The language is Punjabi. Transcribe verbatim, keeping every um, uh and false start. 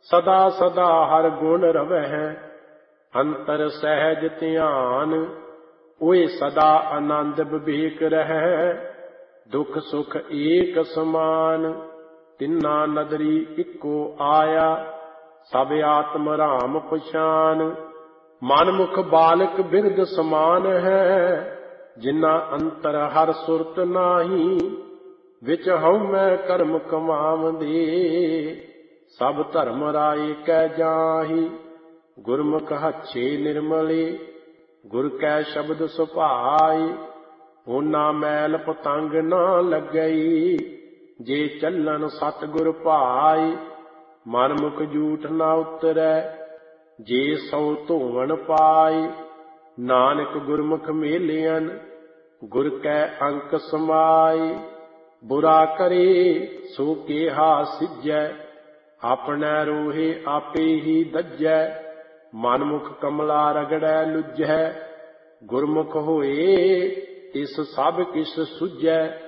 ਸਦਾ ਸਦਾ ਹਰ ਗੁਣ ਰਵਹਿ, ਅੰਤਰ ਸਹਿਜ ਧਿਆਨ। ਓਏ ਸਦਾ ਆਨੰਦ ਵਿਵੇਕ ਰਹਿ, ਦੁਖ ਸੁਖ ਏਕ ਸਮਾਨ। ਤਿੰਨਾ ਨਦਰੀ ਇੱਕੋ ਆਇਆ, ਸਭ ਆਤਮ ਰਾਮ ਪਛਾਨ। ਮਨ ਮੁਖ ਬਾਲਕ ਬਿਰਧ ਸਮਾਨ ਹੈ, ਜਿਨਾ ਅੰਤਰ ਹਰ ਸੁਰਤ ਨਾਹੀ। ਵਿੱਚ ਹਉਮੈ ਕਰਮ ਕਮਾਵੰਦੇ, ਸਭ ਧਰਮ ਰਾਏ ਕੈ ਜਾਹੀ। ਗੁਰਮੁਖ ਹੱਛੇ ਨਿਰਮਲੇ, ਗੁਰ ਕੈ ਸ਼ਬਦ ਸੁਭਾਏ। ਹੋਨਾ ਮੈਲ ਪਤੰਗ ਨਾ ਲੱਗਈ, ਜੇ ਚੱਲਣ ਸਤਿਗੁਰ ਭਾਏ। ਮਨ ਮੁਖ ਝੂਠ ਨਾ ਉਤਰੈ, ਜੇ ਸੌ ਧੋਵਣ ਪਾਏ। ਨਾਨਕ ਗੁਰਮੁਖ ਮੇਲਿਅਨ, ਗੁਰ ਕੈ ਅੰਕ ਸਮਾਏ। ਬੁਰਾ ਕਰੇ ਸੋ ਕੇਹਾ ਸਿਜੈ, ਆਪਣੈ ਰੋਹੇ ਆਪੇ ਹੀ ਦੱਜੈ। ਮਨ ਮੁਖ ਕਮਲਾ ਰਗੜੈ ਲੁੱਝੈ, ਗੁਰਮੁਖ ਹੋਏ ਤਿਸ ਸਭ ਕਿਛ ਸੁਝੈ।